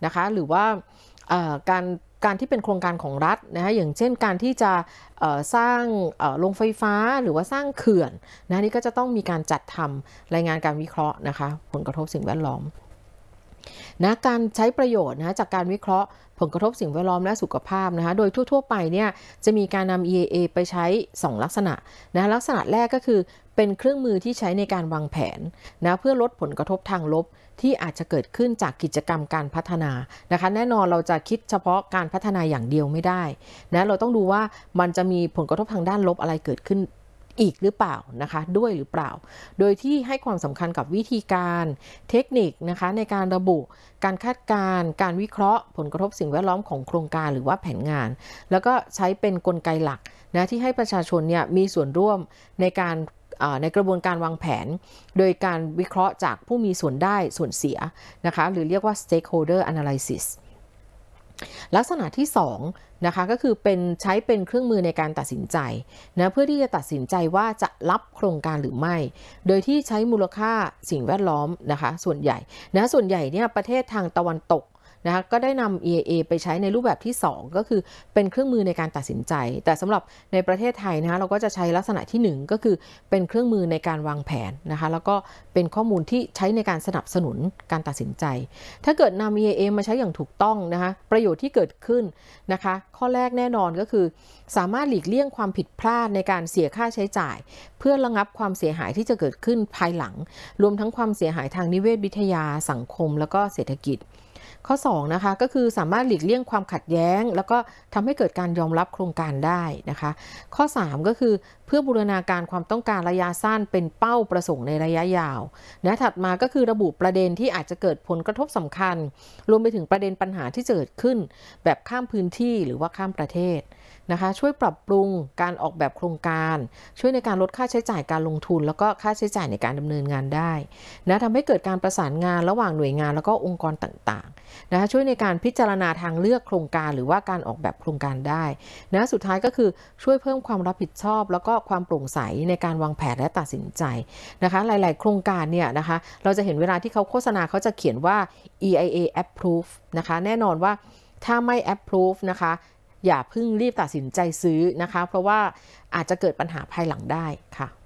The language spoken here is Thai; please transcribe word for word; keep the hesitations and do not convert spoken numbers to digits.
นะคะหรือว่าการการที่เป็นโครงการของรัฐนะคะอย่างเช่นการที่จะสร้างโรงไฟฟ้าหรือว่าสร้างเขื่อนนะนี่ก็จะต้องมีการจัดทำรายงานการวิเคราะห์นะคะผลกระทบสิ่งแวดล้อมนะการใช้ประโยชน์นะจากการวิเคราะห์ผลกระทบสิ่งแวดล้อมและสุขภาพนะคะโดยทั่วๆไปเนี่ยจะมีการนำ อี เอ เอ ไปใช้สองลักษณะนะลักษณะแรกก็คือเป็นเครื่องมือที่ใช้ในการวางแผนนะเพื่อลดผลกระทบทางลบที่อาจจะเกิดขึ้นจากกิจกรรมการพัฒนานะคะแน่นอนเราจะคิดเฉพาะการพัฒนาอย่างเดียวไม่ได้นะเราต้องดูว่ามันจะมีผลกระทบทางด้านลบอะไรเกิดขึ้นอีกหรือเปล่านะคะด้วยหรือเปล่าโดยที่ให้ความสำคัญกับวิธีการเทคนิคนะคะในการระบุการคาดการณ์การวิเคราะห์ผลกระทบสิ่งแวดล้อมของโครงการหรือว่าแผนงานแล้วก็ใช้เป็นกลไกหลักนะที่ให้ประชาชนเนี่ยมีส่วนร่วมในการในกระบวนการวางแผนโดยการวิเคราะห์จากผู้มีส่วนได้ส่วนเสียนะคะหรือเรียกว่า stakeholder analysis ลักษณะที่สองนะคะก็คือเป็นใช้เป็นเครื่องมือในการตัดสินใจนะเพื่อที่จะตัดสินใจว่าจะรับโครงการหรือไม่โดยที่ใช้มูลค่าสิ่งแวดล้อมนะคะส่วนใหญ่นะส่วนใหญ่เนี่ยประเทศทางตะวันตกนะคะก็ได้นำ อี เอ เอ ไปใช้ในรูปแบบที่สองก็คือเป็นเครื่องมือในการตัดสินใจแต่สำหรับในประเทศไทยนะคะเราก็จะใช้ลักษณะที่หนึ่งก็คือเป็นเครื่องมือในการวางแผนนะคะแล้วก็เป็นข้อมูลที่ใช้ในการสนับสนุนการตัดสินใจถ้าเกิดนำ อี เอ เอ มาใช้อย่างถูกต้องนะคะประโยชน์ที่เกิดขึ้นนะคะข้อแรกแน่นอนก็คือสามารถหลีกเลี่ยงความผิดพลาดในการเสียค่าใช้จ่ายเพื่อระงับความเสียหายที่จะเกิดขึ้นภายหลังรวมทั้งความเสียหายทางนิเวศวิทยาสังคมแล้วก็เศรษฐกิจข้อสองนะคะก็คือสามารถหลีกเลี่ยงความขัดแย้งแล้วก็ทำให้เกิดการยอมรับโครงการได้นะคะข้อสามก็คือเพื่อบูรณาการความต้องการระยะสั้นเป็นเป้าประสงค์ในระยะยาวนะถัดมาก็คือระบุประเด็นที่อาจจะเกิดผลกระทบสำคัญรวมไปถึงประเด็นปัญหาที่จะเกิดขึ้นแบบข้ามพื้นที่หรือว่าข้ามประเทศนะคะช่วยปรับปรุงการออกแบบโครงการช่วยในการลดค่าใช้จ่ายการลงทุนแล้วก็ค่าใช้จ่ายในการดำเนินงานได้นะทำให้เกิดการประสานงานระหว่างหน่วยงานแล้วก็องค์กรต่างๆนะคะช่วยในการพิจารณาทางเลือกโครงการหรือว่าการออกแบบโครงการได้นะสุดท้ายก็คือช่วยเพิ่มความรับผิดชอบแล้วก็ความโปร่งใสในการวางแผนและตัดสินใจนะคะหลายๆโครงการเนี่ยนะคะเราจะเห็นเวลาที่เขาโฆษณาเขาจะเขียนว่า อี ไอ เอ approve นะคะแน่นอนว่าถ้าไม่ approve นะคะอย่าเพิ่งรีบตัดสินใจซื้อนะคะเพราะว่าอาจจะเกิดปัญหาภายหลังได้ค่ะ